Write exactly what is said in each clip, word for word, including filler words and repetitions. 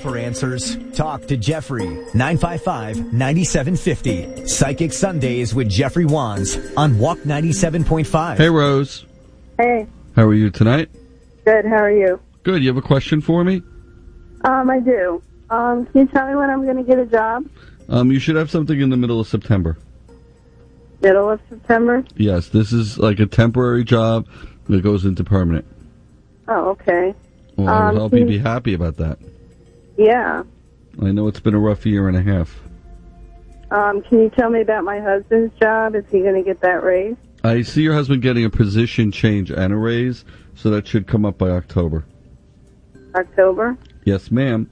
for answers? Talk to Jeffrey, nine five five, nine seven five zero. Psychic Sundays with Jeffrey Wands on Walk ninety-seven point five. Hey, Rose. Hey. How are you tonight? Good, how are you? Good. You have a question for me? Um, I do. Um, can you tell me when I'm going to get a job? Um, you should have something in the middle of September. Middle of September? Yes, this is like a temporary job that goes into permanent. Oh, okay. Well, I Um, hope can you'd you- be happy about that. Yeah. I know it's been a rough year and a half. Um, can you tell me about my husband's job? Is he going to get that raise? I see your husband getting a position change and a raise, so that should come up by October. October? Yes, ma'am.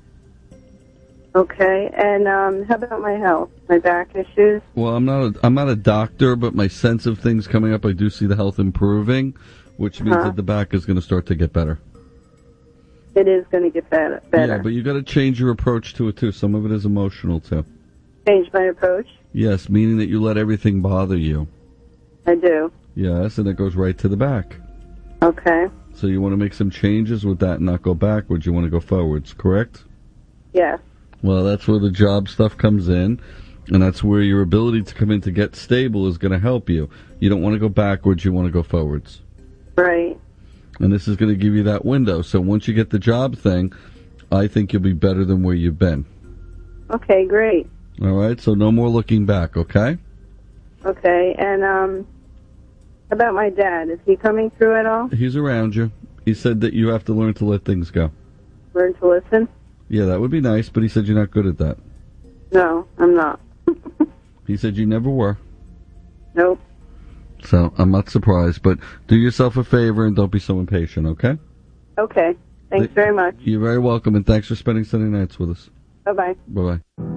Okay. And um, how about my health? My back issues? Well, I'm not a, I'm not a doctor, but my sense of things coming up, I do see the health improving, which means Uh-huh. that the back is going to start to get better. It is going to get better. better. Yeah, but you got to change your approach to it too. Some of it is emotional too. Change my approach? Yes, meaning that you let everything bother you. I do. Yes, and it goes right to the back. Okay. So you want to make some changes with that and not go backwards. You want to go forwards, correct? Yes. Well, that's where the job stuff comes in, and that's where your ability to come in to get stable is going to help you. You don't want to go backwards. You want to go forwards. Right. And this is going to give you that window. So once you get the job thing, I think you'll be better than where you've been. Okay, great. All right? So no more looking back, okay? Okay. And um, about my dad, is he coming through at all? He's around you. He said that you have to learn to let things go. Learn to listen? Yeah, that would be nice, but he said you're not good at that. No, I'm not. He said you never were. Nope. So I'm not surprised, but do yourself a favor and don't be so impatient, okay? Okay. Thanks Th- very much. You're very welcome, and thanks for spending Sunday nights with us. Bye-bye. Bye-bye.